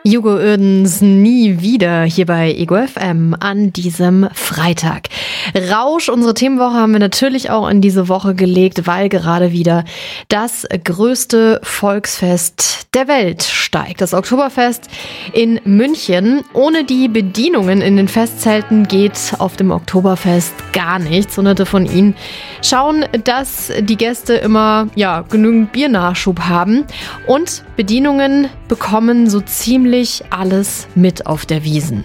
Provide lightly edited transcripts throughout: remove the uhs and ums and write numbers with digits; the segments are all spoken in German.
Hugo Oerdens Nie wieder hier bei Ego FM an diesem Freitag. Rausch, unsere Themenwoche haben wir natürlich auch in diese Woche gelegt, weil gerade wieder das größte Volksfest der Welt steigt. Das Oktoberfest in München. Ohne die Bedienungen in den Festzelten geht auf dem Oktoberfest gar nichts. Hunderte von ihnen schauen, dass die Gäste immer genügend Biernachschub haben. Und Bedienungen bekommen so ziemlich alles mit auf der Wiesn.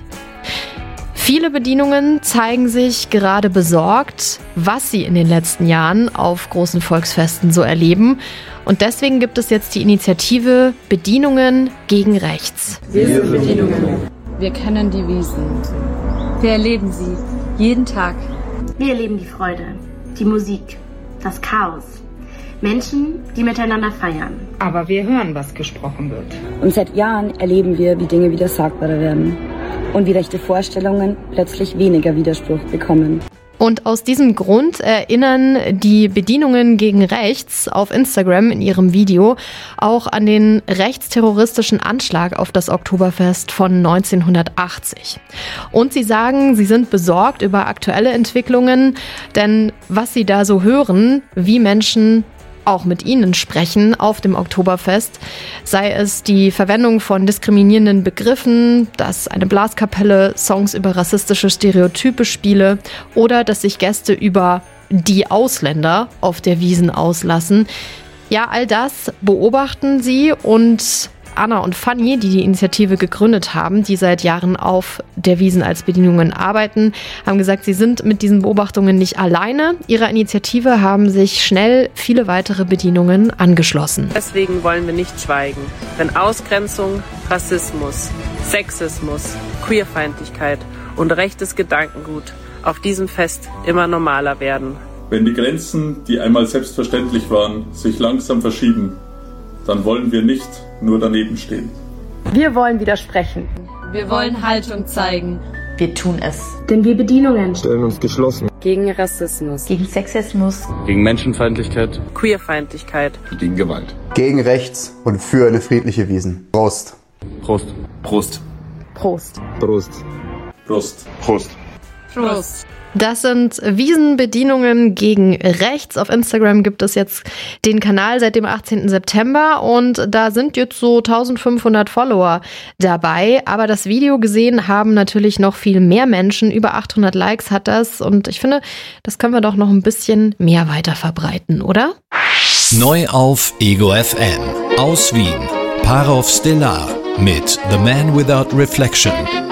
Viele Bedienungen zeigen sich gerade besorgt, was sie in den letzten Jahren auf großen Volksfesten so erleben. Und deswegen gibt es jetzt die Initiative Bedienungen gegen Rechts. Wir sind Bedienungen. Wir kennen die Wiesn. Wir erleben sie jeden Tag. Wir erleben die Freude, die Musik, das Chaos. Menschen, die miteinander feiern. Aber wir hören, was gesprochen wird. Und seit Jahren erleben wir, wie Dinge wieder sagbarer werden und wie rechte Vorstellungen plötzlich weniger Widerspruch bekommen. Und aus diesem Grund erinnern die Bedienungen gegen Rechts auf Instagram in ihrem Video auch an den rechtsterroristischen Anschlag auf das Oktoberfest von 1980. Und sie sagen, sie sind besorgt über aktuelle Entwicklungen, denn was sie da so hören, wie Menschen auch mit ihnen sprechen auf dem Oktoberfest, sei es die Verwendung von diskriminierenden Begriffen, dass eine Blaskapelle Songs über rassistische Stereotype spiele oder dass sich Gäste über die Ausländer auf der Wiesn auslassen. Ja, all das beobachten sie und Anna und Fanny, die die Initiative gegründet haben, die seit Jahren auf der Wiesn als Bedienungen arbeiten, haben gesagt, sie sind mit diesen Beobachtungen nicht alleine. Ihrer Initiative haben sich schnell viele weitere Bedienungen angeschlossen. Deswegen wollen wir nicht schweigen, wenn Ausgrenzung, Rassismus, Sexismus, Queerfeindlichkeit und rechtes Gedankengut auf diesem Fest immer normaler werden. Wenn die Grenzen, die einmal selbstverständlich waren, sich langsam verschieben, dann wollen wir nicht nur daneben stehen. Wir wollen widersprechen. Wir wollen Haltung zeigen. Wir tun es. Denn wir Bedienungen stellen uns geschlossen. Gegen Rassismus. Gegen Sexismus. Gegen Menschenfeindlichkeit. Queerfeindlichkeit. Gegen Gewalt. Gegen Rechts und für eine friedliche Wiesn. Prost. Prost. Prost. Prost. Prost. Prost. Prost. Prost. Das sind Wiesenbedienungen gegen Rechts. Auf Instagram gibt es jetzt den Kanal seit dem 18. September und da sind jetzt so 1500 Follower dabei. Aber das Video gesehen haben natürlich noch viel mehr Menschen. Über 800 Likes hat das und ich finde, das können wir doch noch ein bisschen mehr weiter verbreiten, oder? Neu auf Ego FM aus Wien. Parov Stellar mit The Man Without Reflection.